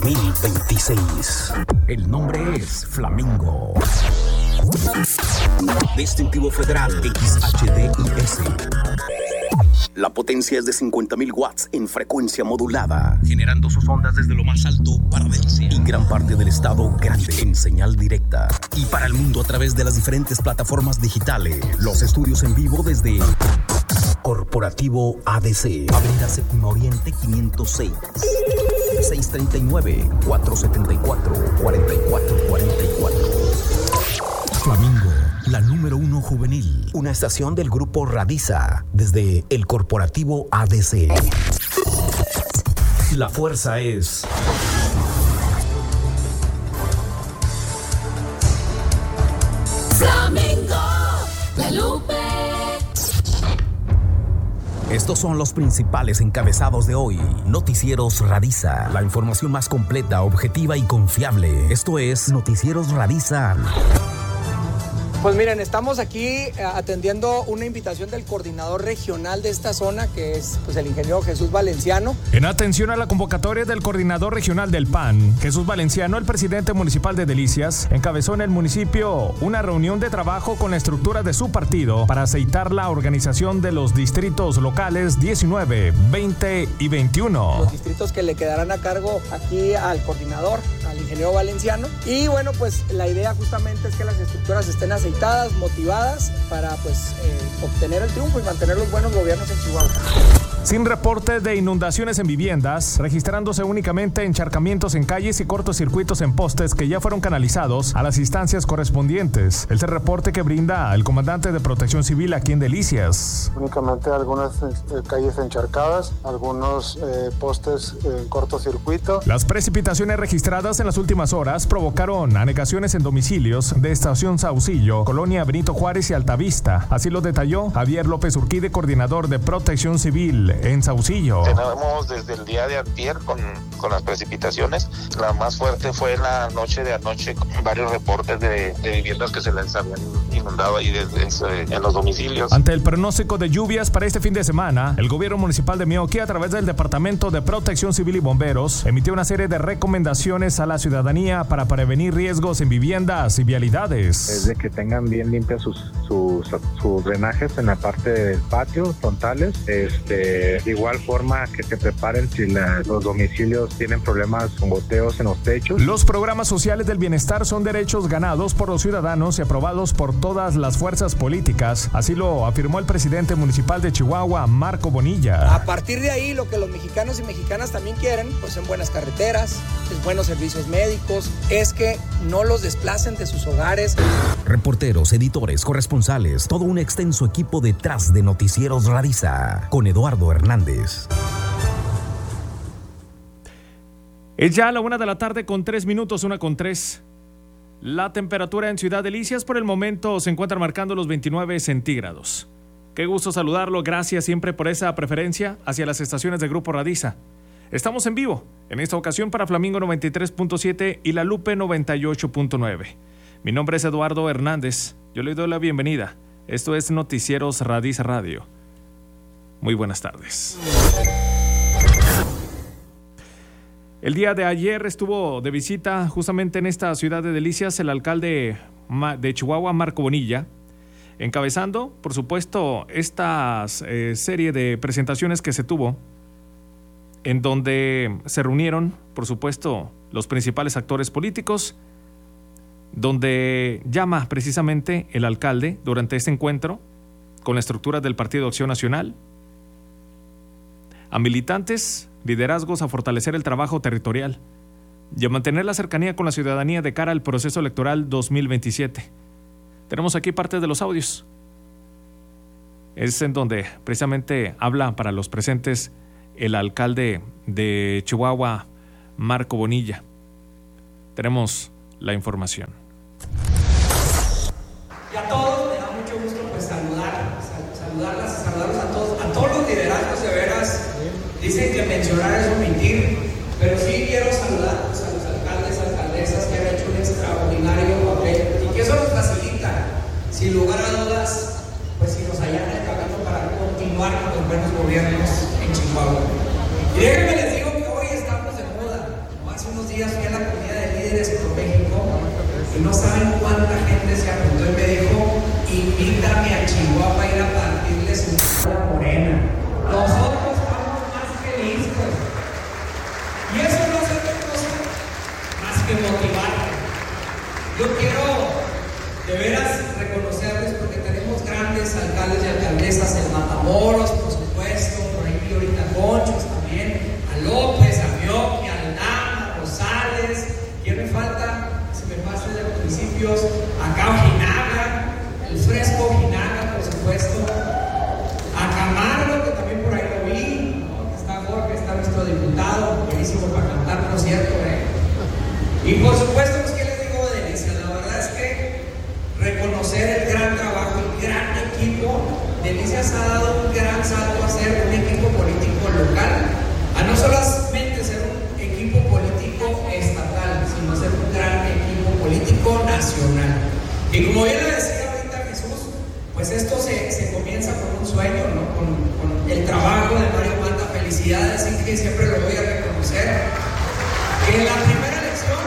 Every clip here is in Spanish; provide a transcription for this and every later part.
2026. El nombre es Flamingo. Distintivo Federal XHDIS. La potencia es de 50.000 watts en frecuencia modulada, generando sus ondas desde lo más alto para Delcia y gran parte del estado grande en señal directa. Y para el mundo a través de las diferentes plataformas digitales. Los estudios en vivo desde Corporativo ADC, Avenida Séptima Oriente 506, 639-474-4444. Flamingo, la número 1 juvenil. Una estación del grupo Radiza, desde el Corporativo ADC. La fuerza es... Flamingo, la Lupe. Estos son los principales encabezados de hoy. Noticieros Radiza, la información más completa, objetiva y confiable. Esto es Noticieros Radiza. Pues miren, estamos aquí atendiendo una invitación del coordinador regional de esta zona, que es pues, el ingeniero Jesús Valenciano. En atención a la convocatoria del coordinador regional del PAN, Jesús Valenciano, el presidente municipal de Delicias, encabezó en el municipio una reunión de trabajo con la estructura de su partido para aceitar la organización de los distritos locales 19, 20 y 21. Los distritos que le quedarán a cargo aquí al coordinador, al ingeniero Valenciano. Y bueno, pues la idea justamente es que las estructuras estén aceitadas, motivadas para pues obtener el triunfo y mantener los buenos gobiernos en Chihuahua. Sin reporte de inundaciones en viviendas, registrándose únicamente encharcamientos en calles y cortocircuitos en postes que ya fueron canalizados a las instancias correspondientes. Es el reporte que brinda el comandante de Protección Civil aquí en Delicias. Únicamente algunas calles encharcadas, algunos postes en cortocircuito. Las precipitaciones registradas en las últimas horas provocaron anegaciones en domicilios de Estación Saucillo, Colonia Benito Juárez y Altavista. Así lo detalló Javier López Urquide, coordinador de Protección Civil en Saucillo. Tenemos desde el día de antier con las precipitaciones. La más fuerte fue en la noche de anoche, con varios reportes de viviendas que se les habían inundado ahí en los domicilios. Ante el pronóstico de lluvias para este fin de semana, el gobierno municipal de Meoqui, a través del Departamento de Protección Civil y Bomberos, emitió una serie de recomendaciones a la ciudadanía para prevenir riesgos en viviendas y vialidades. Es de que tengan bien limpias sus drenajes en la parte del patio, frontales. De igual forma que se preparen si los domicilios tienen problemas con goteos en los techos. Los programas sociales del bienestar son derechos ganados por los ciudadanos y aprobados por todas las fuerzas políticas. Así lo afirmó el presidente municipal de Chihuahua, Marco Bonilla. A partir de ahí, lo que los mexicanos y mexicanas también quieren, pues son buenas carreteras, es buenos servicios médicos, es que no los desplacen de sus hogares. Reporteros, editores, corresponsales, todo un extenso equipo detrás de Noticieros Radiza, con Eduardo Hernández. Es ya la 1:03 p.m, 1:03. La temperatura en Ciudad Delicias por el momento se encuentra marcando los 29 centígrados. Qué gusto saludarlo, gracias siempre por esa preferencia hacia las estaciones de Grupo Radiza. Estamos en vivo, en esta ocasión para Flamingo 93.7 y La Lupe 98.9. Mi nombre es Eduardo Hernández, yo le doy la bienvenida. Esto es Noticieros Radiza Radio. Muy buenas tardes. El día de ayer estuvo de visita justamente en esta ciudad de Delicias el alcalde de Chihuahua, Marco Bonilla, encabezando, por supuesto, esta serie de presentaciones que se tuvo, en donde se reunieron, por supuesto, los principales actores políticos, donde llama precisamente el alcalde durante este encuentro con la estructura del Partido Acción Nacional a militantes, liderazgos a fortalecer el trabajo territorial y a mantener la cercanía con la ciudadanía de cara al proceso electoral 2027. Tenemos aquí parte de los audios. Es en donde precisamente habla para los presentes el alcalde de Chihuahua, Marco Bonilla. Tenemos la información. Y a todos me da mucho gusto pues saludarlos a todos los liderazgos, de veras. Dicen que mencionar es omitir, pero sí quiero saludar pues, a los alcaldes, alcaldesas que han hecho un extraordinario papel y que eso nos facilita, sin lugar a dudas, pues si nos allana el camino para continuar con los buenos gobiernos en Chihuahua. Y déjenme les digo que hoy estamos de moda, no hace unos días días fui a la comida de líderes por México y no saben cuánta gente se apuntó y me dijo, invítame a Chihuahua a ir a partirles una morena. Nosotros estamos más que listos. Y eso no es otra cosa más que motivarte. Yo quiero de veras reconocerles porque tenemos grandes alcaldes y alcaldesas en Matamoros, por supuesto, por ahí vi ahorita Conchos también, a López, a Bioqui, a Aldama, a Rosales. ¿Quién me falta? Se me pasa de los municipios. Acá Ojinaga, el Fresco Ojinaga, por supuesto. A Camargo, que también por ahí lo vi, ¿no? Está Jorge, está nuestro diputado, buenísimo para cantar, por cierto, Y por supuesto, pues, ¿qué les digo de Delicias? La verdad es que reconocer el gran trabajo, el gran equipo. Delicias ha dado un gran salto a ser un equipo político local, a no solamente ser un equipo político estatal, sino ser un gran equipo político nacional. Y como bien lo decía ahorita Jesús, pues esto se comienza con un sueño, ¿no? Con el trabajo de Mario Mata. Felicidades, y que siempre lo voy a reconocer. En la primera elección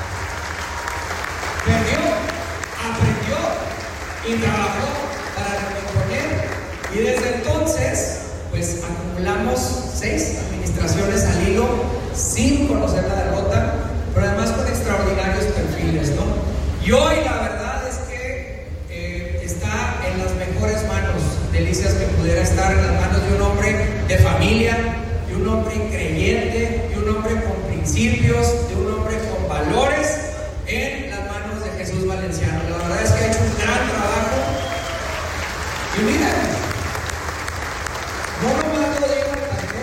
perdió, aprendió y trabajó para recomponer, y desde entonces pues acumulamos 6 administraciones al hilo sin conocer la derrota, pero además con extraordinarios perfiles, ¿no? Y hoy la verdad es que está en las mejores manos. Delicias que pudiera estar en las manos de un hombre de familia, de un hombre creyente, de un hombre con principios, de un hombre con valores, en las manos de Jesús Valenciano. La verdad es que ha hecho un gran trabajo. Y miren, no nomás lo digo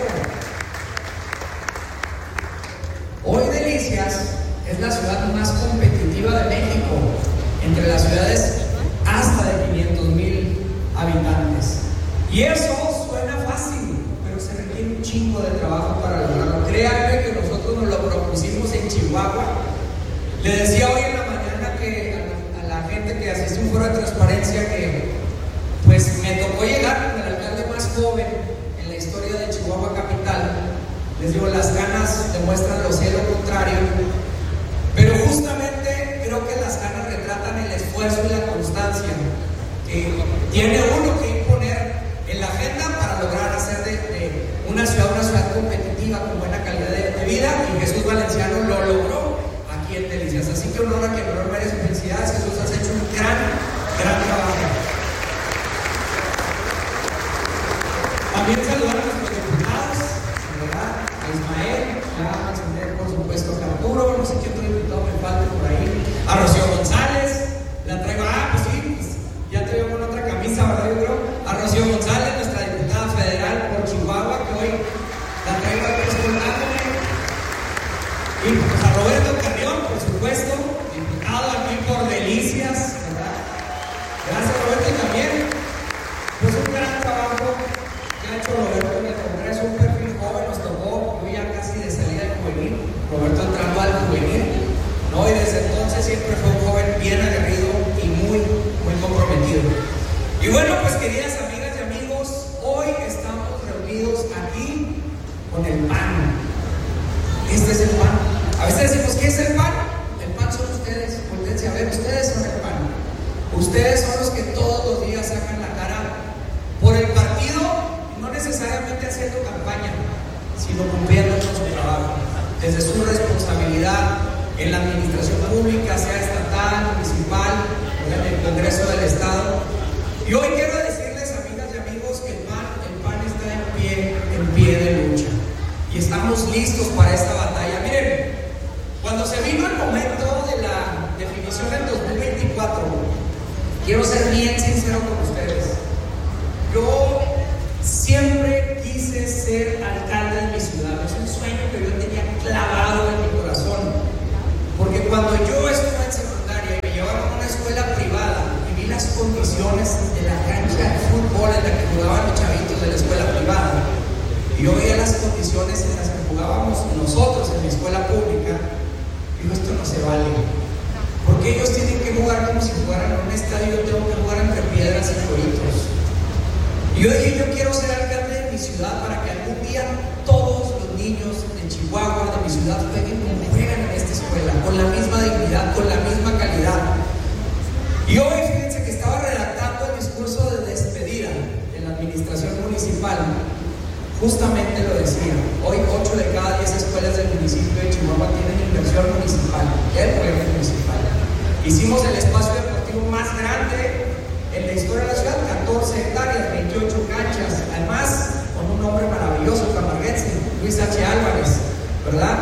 en Hoy Delicias es la ciudad más competitiva de México, entre las ciudades hasta de 500,000 habitantes. Y eso suena fácil, pero se requiere un chingo de trabajo para lograrlo. Créanme que nosotros nos lo propusimos en Chihuahua. Le decía hoy en la mañana que a la gente que asistió a un foro de transparencia que pues me tocó llegar con el alcalde más joven en la historia de Chihuahua capital. Les digo, las ganas demuestran lo contrario, pero justamente creo que las ganas retratan el esfuerzo y la constancia que tiene uno que imponer en la agenda para lograr hacer de una ciudad competitiva con buena calidad de vida, y Jesús Valenciano lo logró aquí en Delicias. Así que honor a quien honor merece. Felicidades, Jesús, has hecho un gran trabajo. También saludar a nuestros diputados, a Ismael, a mencioné por supuesto a Arturo, no sé qué otro diputado me falta por ahí, a Rocío González, la traigo, pues sí, pues ya te veo con otra camisa, ¿verdad? Yo creo, a Rocío González, nuestra diputada federal por Chihuahua, que hoy la traigo aquí escoltándome, y pues a Roberto Carrión, por supuesto, diputado aquí por Delicias, ¿verdad? Gracias, Roberto, y también, pues un gran trabajo que ha hecho Roberto en el Congreso, un perfil joven, nos tocó, yo ya casi de salida del juvenil, Roberto entrando al juvenil, ¿no? Y desde entonces siempre fue un joven bien aguerrido y muy comprometido. Y bueno, pues queridas amigas y amigos, hoy estamos reunidos aquí con el pan. Este es el pan. A veces decimos, ¿qué es el pan? El pan son ustedes. Voltéense a ver, ustedes son el pan. Ustedes son los que todos los días sacan la cara por el partido, no necesariamente haciendo campaña, sino cumpliendo con su trabajo, desde su responsabilidad en la administración pública, sea estatal, municipal, en el Congreso del Estado. Y hoy quiero decirles, amigas y amigos, que el PAN está en pie de lucha. Y estamos listos para esta batalla. Miren, cuando se vino el momento de la definición del 2024, quiero ser bien sincero con ustedes. Yo siempre quise ser alcalde de mi ciudad. Es un sueño que yo tenía clavado en mi corazón. Porque cuando yo estuve en secundaria y me llevaron a una escuela privada y vi las condiciones de la cancha de fútbol en la que jugaban los chavitos de la escuela privada, y yo veía las condiciones en las que jugábamos nosotros en mi escuela pública, digo, esto no se vale. Porque ellos tienen que jugar como si jugaran en un estadio, yo tengo que jugar entre piedras y jueguitos. Y yo dije, yo quiero ser alcalde de mi ciudad para que algún día todos los niños de Chihuahua, de mi ciudad, jueguen como juegan en este municipal justamente lo decía. Hoy 8 de cada 10 escuelas del municipio de Chihuahua tienen inversión municipal, el proyecto municipal. Hicimos el espacio deportivo más grande en la historia de la ciudad, 14 hectáreas, 28 canchas, además con un nombre maravilloso, camarguense, Luis H. Álvarez, ¿verdad?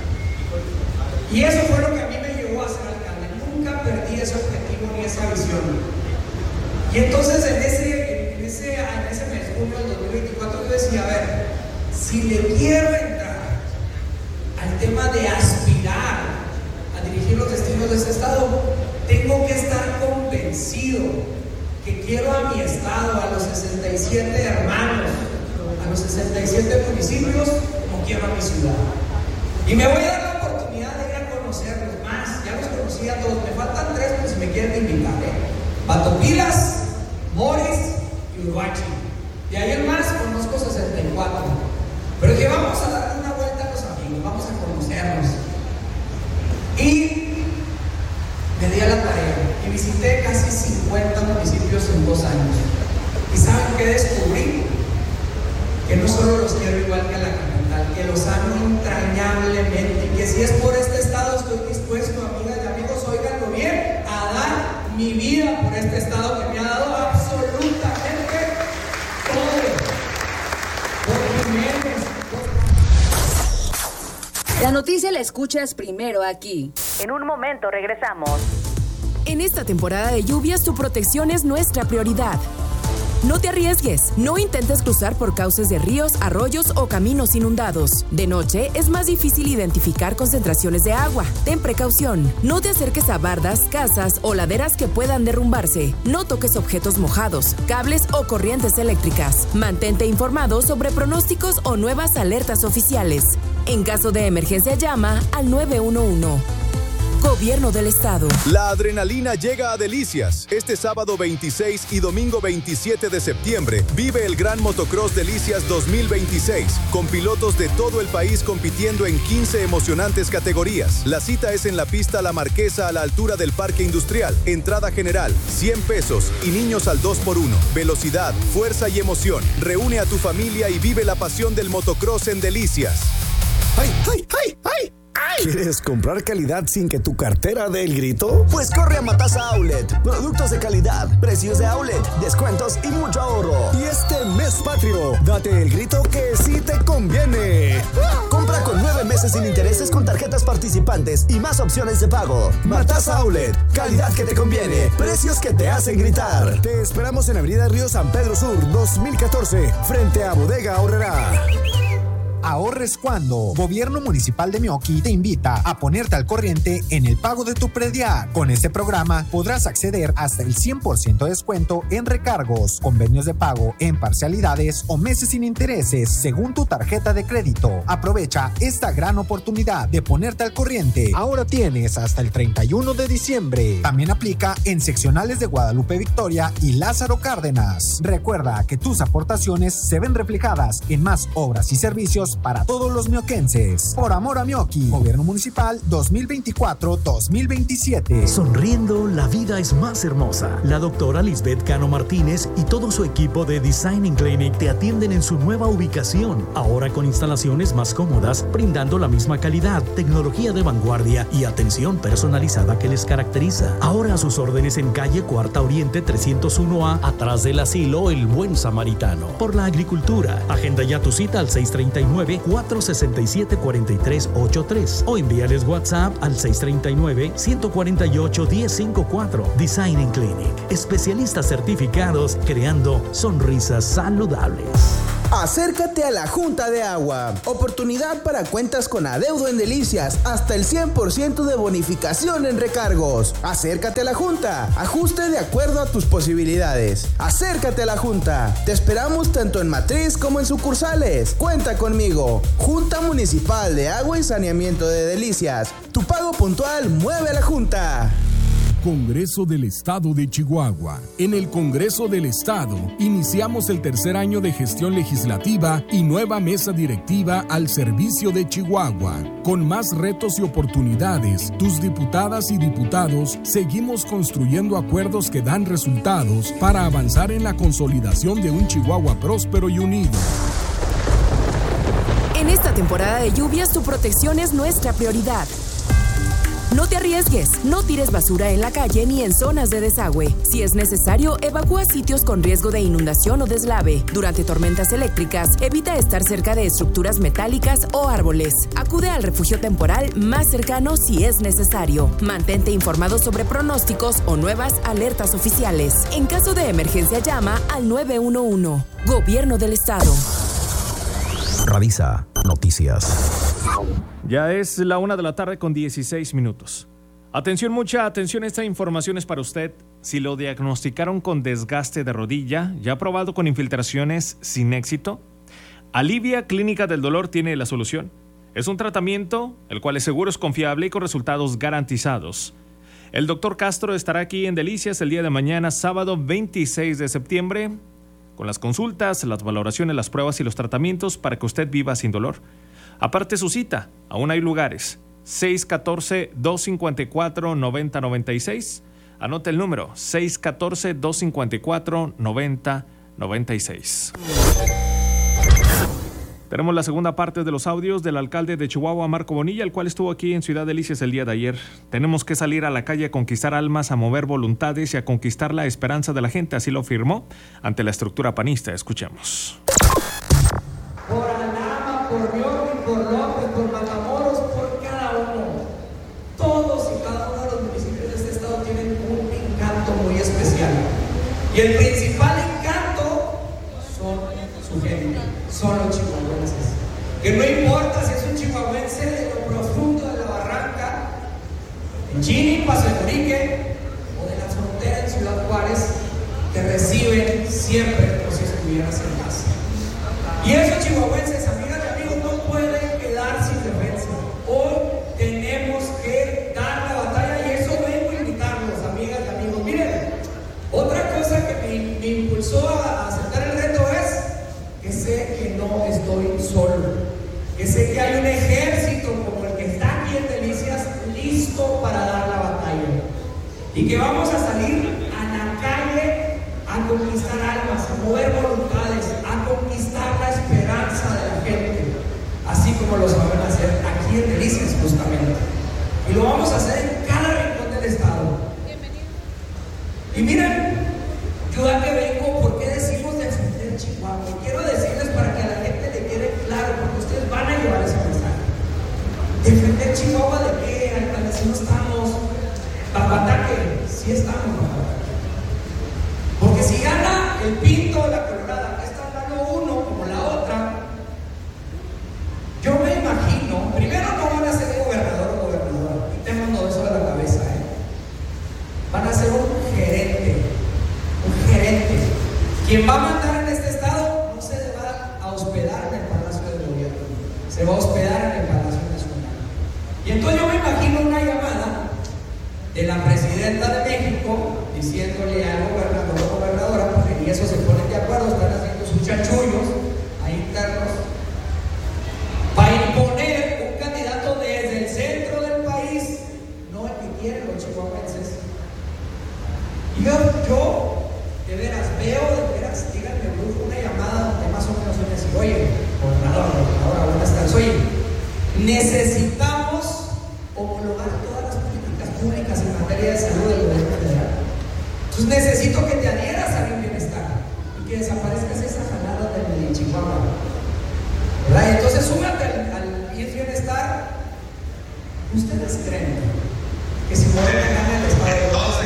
Y eso fue lo que a mí me llevó a ser alcalde. Nunca perdí ese objetivo ni esa visión. Y entonces en ese mes, junio del 2024, yo decía, a ver, si le quiero entrar al tema de aspirar a dirigir los destinos de ese estado, tengo que estar convencido que quiero a mi estado, a los 67 hermanos, a los 67 municipios, como quiero a mi ciudad. Y me voy a dar la oportunidad de ir a conocerlos más. Ya los conocí a todos, me faltan 3, pues si me quieren invitar, Batopilas, Moris y Urbachi. Y ahí en más conozco 64. Pero que vamos a darle una vuelta a los amigos, vamos a conocernos. Y me di a la tarea y visité casi 50 municipios en 2 años. ¿Y saben qué descubrí? Que no solo los quiero igual que a la capital, que los amo entrañablemente, y que si es por este estado estoy dispuesto, amigas y amigos, óiganlo bien, a dar mi vida por este estado que me ha dado absolutamente todo. Por Jiménez. La noticia la escuchas primero aquí. En un momento regresamos. En esta temporada de lluvias, tu protección es nuestra prioridad. No te arriesgues, no intentes cruzar por cauces de ríos, arroyos o caminos inundados. De noche es más difícil identificar concentraciones de agua. Ten precaución, no te acerques a bardas, casas o laderas que puedan derrumbarse. No toques objetos mojados, cables o corrientes eléctricas. Mantente informado sobre pronósticos o nuevas alertas oficiales. En caso de emergencia, llama al 911. Gobierno del Estado. La adrenalina llega a Delicias. Este sábado 26 y domingo 27 de septiembre vive el Gran Motocross Delicias 2026, con pilotos de todo el país compitiendo en 15 emocionantes categorías. La cita es en la pista La Marquesa a la altura del Parque Industrial. Entrada general, 100 pesos y niños al 2x1. Velocidad, fuerza y emoción. Reúne a tu familia y vive la pasión del motocross en Delicias. ¡Ay, ay, ay, ay! ¿Quieres comprar calidad sin que tu cartera dé el grito? Pues corre a Matasa Outlet. Productos de calidad, precios de outlet, descuentos y mucho ahorro. Y este mes patrio, date el grito que sí te conviene. Compra con 9 meses sin intereses con tarjetas participantes y más opciones de pago. Matasa Outlet, calidad que te conviene, precios que te hacen gritar. Te esperamos en Avenida Río San Pedro Sur, 2014, frente a Bodega Aurrerá. Ahorres cuando. Gobierno Municipal de Meoqui te invita a ponerte al corriente en el pago de tu predial. Con este programa podrás acceder hasta el 100% de descuento en recargos, convenios de pago en parcialidades o meses sin intereses según tu tarjeta de crédito. Aprovecha esta gran oportunidad de ponerte al corriente. Ahora tienes hasta el 31 de diciembre. También aplica en seccionales de Guadalupe Victoria y Lázaro Cárdenas. Recuerda que tus aportaciones se ven reflejadas en más obras y servicios para todos los mioquenses. Por amor a Meoqui, Gobierno Municipal 2024-2027. Sonriendo, la vida es más hermosa. La doctora Lisbeth Cano Martínez y todo su equipo de Designing Clinic te atienden en su nueva ubicación, ahora con instalaciones más cómodas, brindando la misma calidad, tecnología de vanguardia y atención personalizada que les caracteriza. Ahora a sus órdenes en calle Cuarta Oriente 301A, atrás del asilo El Buen Samaritano. Por la agricultura, agenda ya tu cita al 639-467-4383 o envíales WhatsApp al 639-148-1054. Designing Clinic, especialistas certificados creando sonrisas saludables. Acércate a la Junta de Agua. Oportunidad para cuentas con adeudo en Delicias. Hasta el 100% de bonificación en recargos. Acércate a la Junta. Ajuste de acuerdo a tus posibilidades. Acércate a la Junta. Te esperamos tanto en matriz como en sucursales. Cuenta conmigo. Junta Municipal de Agua y Saneamiento de Delicias. Tu pago puntual mueve a la Junta. Congreso del Estado de Chihuahua. En el Congreso del Estado iniciamos el tercer año de gestión legislativa y nueva mesa directiva al servicio de Chihuahua. Con más retos y oportunidades, tus diputadas y diputados seguimos construyendo acuerdos que dan resultados para avanzar en la consolidación de un Chihuahua próspero y unido. En esta temporada de lluvias, tu protección es nuestra prioridad. No te arriesgues, no tires basura en la calle ni en zonas de desagüe. Si es necesario, evacúa sitios con riesgo de inundación o deslave. Durante tormentas eléctricas, evita estar cerca de estructuras metálicas o árboles. Acude al refugio temporal más cercano si es necesario. Mantente informado sobre pronósticos o nuevas alertas oficiales. En caso de emergencia, llama al 911. Gobierno del Estado. Radisa Noticias. Ya es la 1:16 p.m. Atención, mucha atención, esta información es para usted. Si lo diagnosticaron con desgaste de rodilla, ya probado con infiltraciones sin éxito, Alivia Clínica del Dolor tiene la solución. Es un tratamiento el cual es seguro, es confiable y con resultados garantizados. El doctor Castro estará aquí en Delicias el día de mañana, sábado 26 de septiembre, con las consultas, las valoraciones, las pruebas y los tratamientos para que usted viva sin dolor. Aparte su cita, aún hay lugares. 614-254-9096. Anote el número, 614-254-9096. Tenemos la segunda parte de los audios del alcalde de Chihuahua, Marco Bonilla, el cual estuvo aquí en Ciudad Delicias el día de ayer. Tenemos que salir a la calle a conquistar almas, a mover voluntades y a conquistar la esperanza de la gente, así lo afirmó ante la estructura panista. Escuchemos. Por Alama, por León, por López, por Matamoros, por cada uno. Todos y cada uno de los municipios de este estado tienen un encanto muy especial. Y el principal encanto son su gente, son los chihuahuenses. Que no importa si es un chihuahuense de lo profundo de la Barranca, en Chini, Paso de Torique, o de la frontera en Ciudad Juárez, que reciben siempre como si estuvieras en casa. Y esos chihuahuenses, amigas y amigos, no pueden quedar sin defensa. Hoy tenemos que dar la batalla y eso vengo a invitarlos, amigas y amigos. Miren, otra cosa que me impulsó a aceptar el reto es que sé que no estoy solo, que sé que hay un ejército como el que está aquí en Delicias listo para dar la batalla y que vamos a salir a la calle a conquistar almas, a mover voluntades, a conquistar la esperanza de la gente, así como lo saben hacer aquí en Delicias justamente, y lo vamos a hacer en cada rincón del estado. Y miren, yo a que vengo, ¿por qué decimos defender Chihuahua? Y quiero decirles para que a la gente le quede claro, porque ustedes van a llevar ese mensaje. ¿Defender Chihuahua de qué, alcalde? Si no estamos bajo ataque, sí estamos bajo ataque. Porque si gana el Pinto o la Colorada, que está dando uno como la otra, yo me imagino, primero no van a ser gobernador o gobernadora, quitémonos eso de la cabeza, van a ser un gerente. Quien va a mandar en este estado no se va a hospedar en el Palacio del Gobierno, se va a hospedar en el Palacio Nacional. Y entonces yo me imagino una llamada de la presidenta de México diciéndole al gobernador o gobernadora, porque ni eso se ponen de acuerdo, están haciendo sus chanchullos ahí internos, para imponer un candidato desde el centro del país, no el que quieren los chihuahuenses. Y yo de veras veo, díganme, una llamada donde más o menos me dice, oye, gobernadora, buenas tardes, oye, necesitamos homologar todas las políticas públicas en materia de salud del gobierno federal. Entonces necesito que te adhieras al bienestar y que desaparezcas esa jalada del Chihuahua, ¿verdad? Y entonces súmate al bienestar. ¿Ustedes creen que si Morena gana el estado de Chihuahua,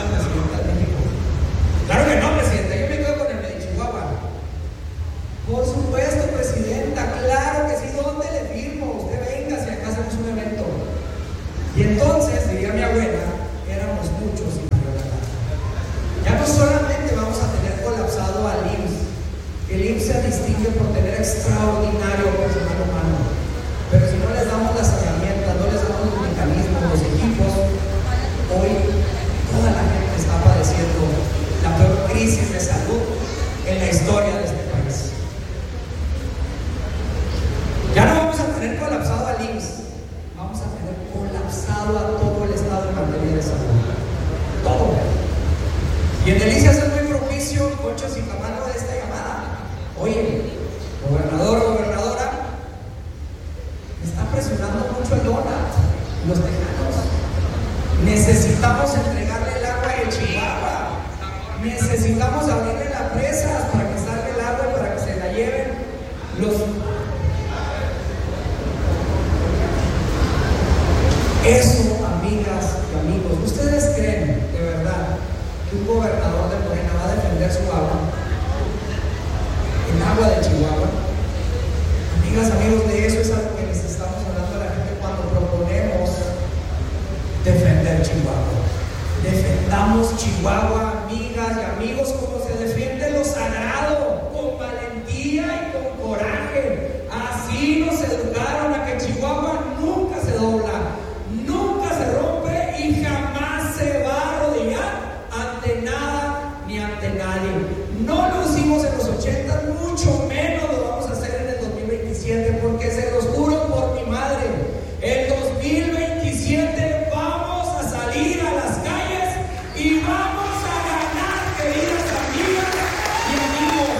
claro que no, presidenta, yo me quedo con el de Chihuahua. Por supuesto, presidenta, claro que sí, ¿dónde le firmo? Usted venga si acá hacemos un evento. Y entonces, diría mi abuela, éramos muchos y mayor edad. Ya no solamente vamos a tener colapsado al IMSS, el IMSS se distingue por tener extraordinario personal humano, pero si no les damos las herramientas, no les damos los mecanismos, los equipos, hoy dado todo el Estado en materia de salud. Todo. Y en Delicias es muy propicio, Concho Sicamano, de esta llamada. Oye, gobernador, gobernadora, me está presionando mucho el dólar, los tejanos. Necesitamos entregarle el agua de Chihuahua. Necesitamos abrirle las presas para que salga el agua y para que se la lleven los... Eso, amigas y amigos, ¿ustedes creen de verdad que un gobernador de Morena va a defender su agua? El agua de Chihuahua. Amigas, amigos, de eso es algo que les estamos hablando a la gente cuando proponemos defender Chihuahua. Defendamos Chihuahua, amigas y amigos, como se defiende lo sagrado, con valentía y con coraje. Así nos educaron a que Chihuahua nunca se dobla, nunca se rompe y jamás se va a arrodillar ante nada ni ante nadie. No lo hicimos en los 80, mucho menos lo vamos a hacer en el 2027, porque se los juro por mi madre, el 2027 vamos a salir a las calles y vamos a ganar, queridas amigas y amigos.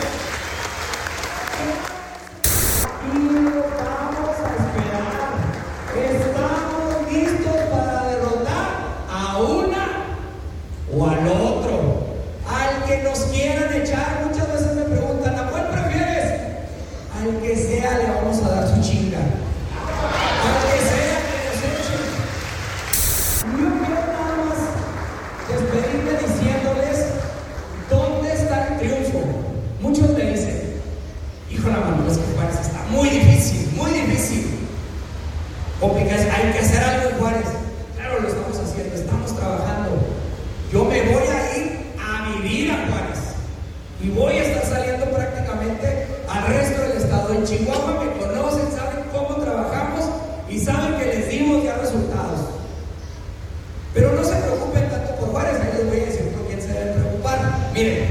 Y lo vamos a esperar. Estamos listos para derrotar a una o al otro. Al que nos quieran echar, muchas veces me preguntan, ¿a cuál prefieres? Al que sea le vamos a dar su chinga. Al que sea que nos echen. Yo quiero nada más despedirme diciéndoles dónde está el triunfo. Muchos me dicen, hijo la mano, es que Juárez está muy difícil, muy difícil. Complicado, hay que hacer algo en Juárez. Claro, lo estamos haciendo, estamos trabajando. Yo me voy a ir a vivir a Juárez y voy a estar saliendo prácticamente al resto del estado. En Chihuahua me conocen, saben cómo trabajamos y saben que les dimos ya resultados. Pero no se preocupen tanto por Juárez, ahí les voy a decir por quién se deben preocupar. Miren,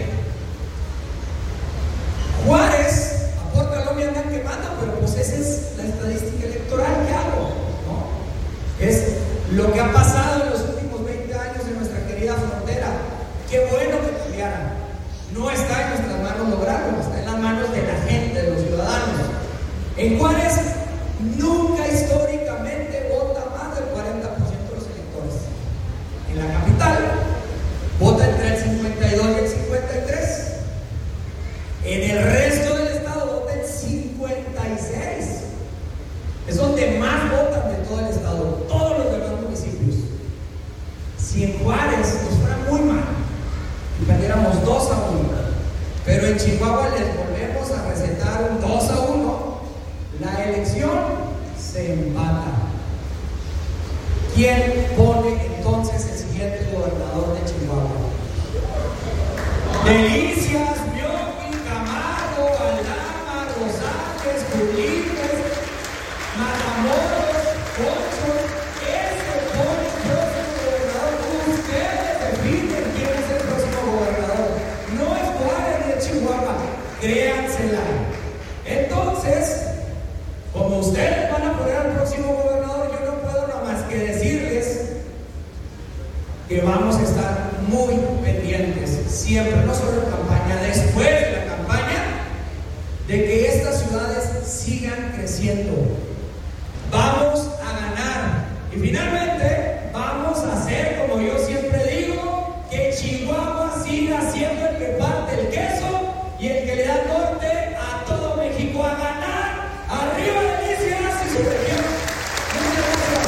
Juárez, aporta lo me andan quemando, pero pues esa es la estadística electoral que hago, ¿no? Es lo que ha pasado en los últimos 20 años en nuestra querida frontera. Qué bueno que cambiaran. No está en nuestras manos lograrlo, está en las manos de la gente, de los ciudadanos. En Juárez nunca históricamente vota más del 40% de los electores. En la capital vota entre el 52 y el 53. En el resto del estado vota el 56. Es donde más votan de todo el estado, todos los demás municipios. Si en Juárez nos fuera muy mal y perdiéramos 2-1, pero en Chihuahua les volvemos a recetar un 2-1, la elección se empata. ¿Quién pone entonces el siguiente gobernador de Chihuahua? Delicias, Mioqui, Camargo, Aldama, Rosales, Juliles, Matamoros, Concho. Ese pone el próximo gobernador. Ustedes definen quién es el próximo gobernador. No es Juárez ni de Chihuahua, créansela. Entonces, como ustedes van a poner al próximo gobernador, yo no puedo nada más que decirles que vamos a estar muy pendientes, siempre, no solo en campaña, después de la campaña, de que estas ciudades sigan creciendo. Vamos a ganar y finalmente vamos a hacer, como yo siempre digo, que Chihuahua siga siendo el que parte el queso y el que le da norte a todo México. A ganar. Arriba Delicias y su región. Muchas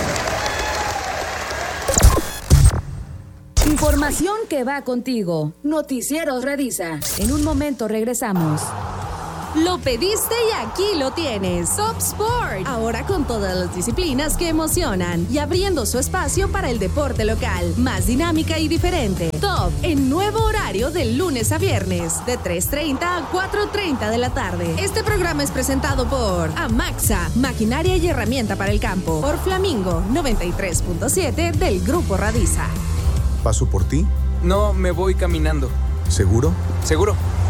gracias. Información que va contigo. Noticieros Radisa. En un momento regresamos. Lo pediste y aquí lo tienes. Top Sport. Ahora con todas las disciplinas que emocionan y abriendo su espacio para el deporte local. Más dinámica y diferente. Top en nuevo horario de lunes a viernes de 3:30 a 4:30 de la tarde. Este programa es presentado por Amaxa, maquinaria y herramienta para el campo. Por Flamingo 93.7 del Grupo Radisa. ¿Paso por ti? No, me voy caminando. ¿Seguro? Seguro.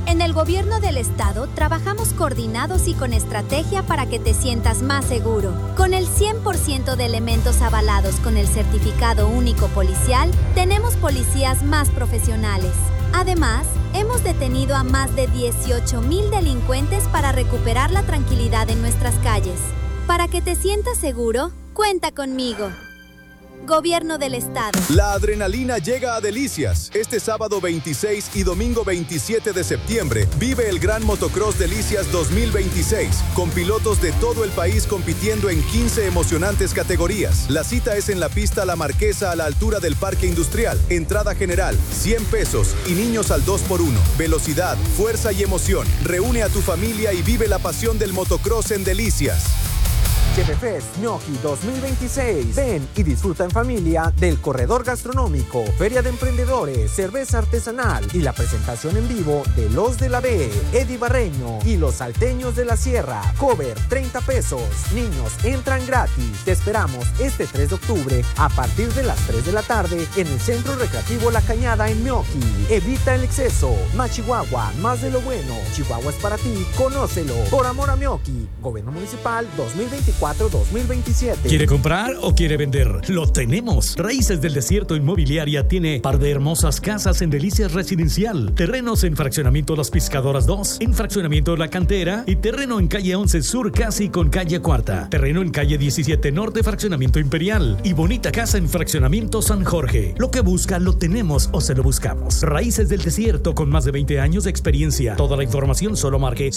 En el gobierno del estado trabajamos coordinados y con estrategia para que te sientas más seguro. Con el 100% de elementos avalados con el certificado único policial, tenemos policías más profesionales. Además, hemos detenido a más de 18,000 delincuentes para recuperar la tranquilidad en nuestras calles. Para que te sientas seguro, cuenta conmigo. Gobierno del Estado. La adrenalina llega a Delicias. Este sábado 26 y domingo 27 de septiembre vive el Gran Motocross Delicias 2026, con pilotos de todo el país compitiendo en 15 emocionantes categorías. La cita es en la pista La Marquesa a la altura del Parque Industrial. Entrada general, 100 pesos y niños al 2x1. Velocidad, fuerza y emoción. Reúne a tu familia y vive la pasión del motocross en Delicias. Chevefest Gnocchi 2026. Ven y disfruta en familia del corredor gastronómico, feria de emprendedores, cerveza artesanal y la presentación en vivo de Los de la B, Eddie Barreño y los salteños de la Sierra. Cover 30 pesos. Niños entran gratis. Te esperamos este 3 de octubre a partir de las 3 de la tarde en el Centro Recreativo La Cañada en Gnocchi. Evita el exceso. Más Chihuahua, más de lo bueno. Chihuahua es para ti, conócelo. Por amor a Gnocchi. Gobierno Municipal 2024-2027. ¿Quiere comprar o quiere vender? Lo tenemos. Raíces del Desierto Inmobiliaria tiene par de hermosas casas en Delicias Residencial, terrenos en Fraccionamiento Las Piscadoras 2, en Fraccionamiento La Cantera y terreno en calle 11 Sur casi con calle Cuarta, terreno en calle 17 Norte Fraccionamiento Imperial y bonita casa en Fraccionamiento San Jorge. Lo que busca lo tenemos o se lo buscamos. Raíces del Desierto con más de 20 años de experiencia. Toda la información solo marque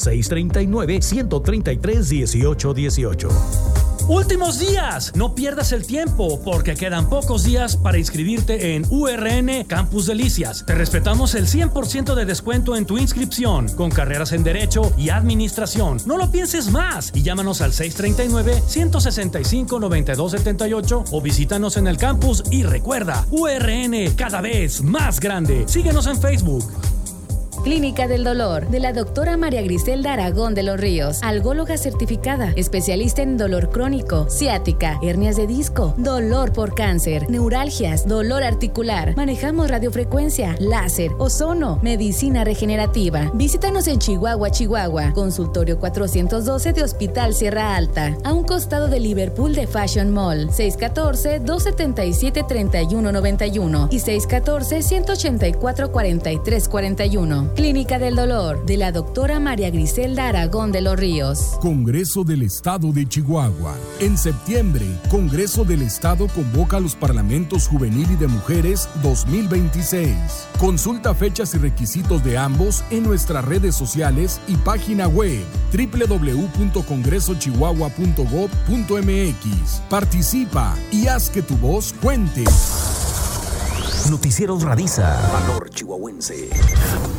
639-133-1818. Últimos días, no pierdas el tiempo porque quedan pocos días para inscribirte en URN Campus Delicias. Te respetamos el 100% de descuento en tu inscripción con carreras en Derecho y Administración. No lo pienses más y llámanos al 639-165-9278 o visítanos en el campus y recuerda, URN cada vez más grande. Síguenos en Facebook. Clínica del Dolor, de la doctora María Griselda Aragón de los Ríos, algóloga certificada, especialista en dolor crónico, ciática, hernias de disco, dolor por cáncer, neuralgias, dolor articular. Manejamos radiofrecuencia, láser, ozono, medicina regenerativa. Visítanos en Chihuahua, Chihuahua, consultorio 412 de Hospital Sierra Alta, a un costado de Liverpool de Fashion Mall, 614-277-3191 y 614-184-4341. Clínica del Dolor, de la doctora María Griselda Aragón de los Ríos. Congreso del Estado de Chihuahua. En septiembre, Congreso del Estado convoca a los Parlamentos Juvenil y de Mujeres 2026. Consulta fechas y requisitos de ambos en nuestras redes sociales y página web www.congresochihuahua.gov.mx. Participa y haz que tu voz cuente. Noticieros Radisa. Valor chihuahuense.